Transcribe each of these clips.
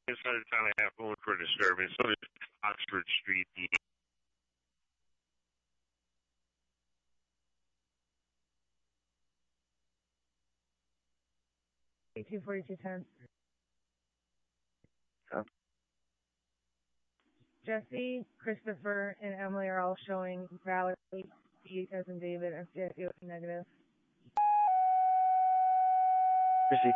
inside the town, I have phone for disturbance. So is Oxford Street. The 24210. Oh. Jesse, Christopher, and Emily are all showing valid E as in David and CSU negative. Proceed.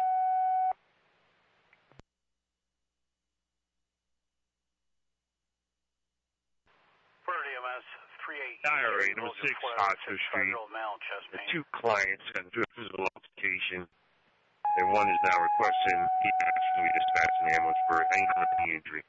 EMS 38. diary, number 6, Oxford Street. The two clients had a physical altercation, and one is now requesting he actually dispatched an ambulance for any injury.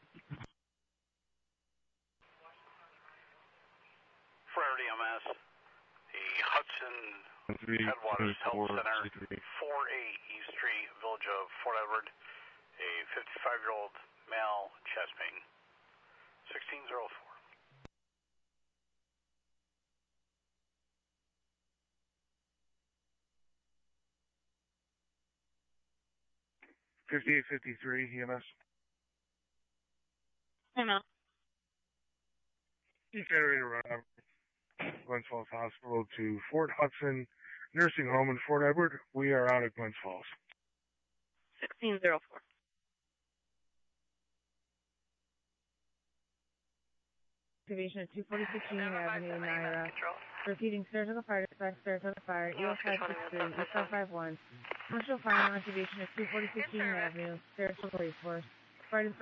Friday EMS, the Hudson Headwaters Health Center, 4A East Street, Village of Fort Edward, a 55-year-old male chest pain, 1604. $5853 EMS. Hello. He carried around Glens Falls Hospital to Fort Hudson Nursing Home in Fort Edward. We are out at Glens Falls. 1604. Activation at 246 Union Avenue, Naira. Proceeding surgical fire dispatch, surgical fire, EO 563, ESO 51. Commercial fire activation at 246 Union Avenue, surgical police force. Fire